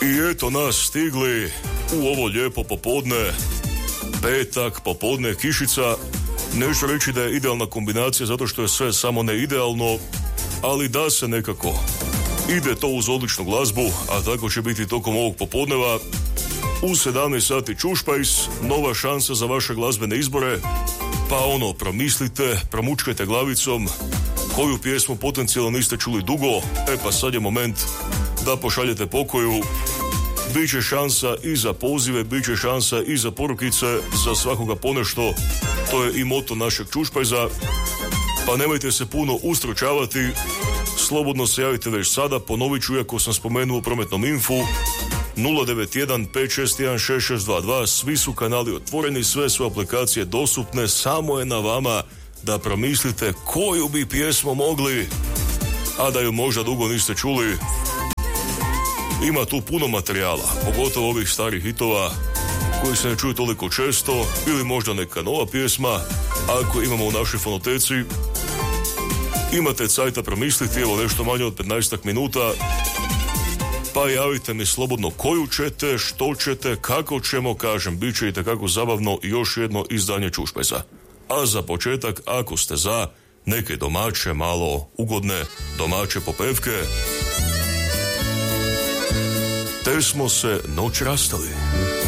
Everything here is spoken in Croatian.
I eto nas stigli u ovo lijepo popodne, petak, popodne, kišica. Neću reći da je idealna kombinacija zato što je sve samo ne idealno, ali da se nekako. Ide to uz odličnu glazbu, a tako će biti tokom ovog popodneva. U 17 sati Čušpajs, nova šansa za vaše glazbene izbore, pa promislite, promučkajte glavicom koju pjesmu potencijalno niste čuli dugo, pa sad je moment da pošaljete pokoju. Biće šansa i za pozive, biće šansa i za porukice, za svakoga ponešto, to je i moto našeg Čušpajza, pa nemojte se puno ustručavati, slobodno se javite već sada, ponovit ću iako sam spomenuo u prometnom infu, 091 561 6622, svi su kanali otvoreni, sve su aplikacije dostupne, samo je na vama da promislite koju bi pjesmu mogli, a da ju možda dugo niste čuli. Ima tu puno materijala, pogotovo ovih starih hitova koji se ne čuju toliko često, ili možda neka nova pjesma, ako imamo u našoj fonoteci. Imate cajta promisliti, evo nešto manje od 15 minuta, pa javite mi slobodno koju ćete, što ćete, kako ćemo, kažem, bit će itekako zabavno još jedno izdanje Čušpajza. A za početak, ako ste za, neke domaće, malo ugodne domaće popevke. Te smo se noć rastali.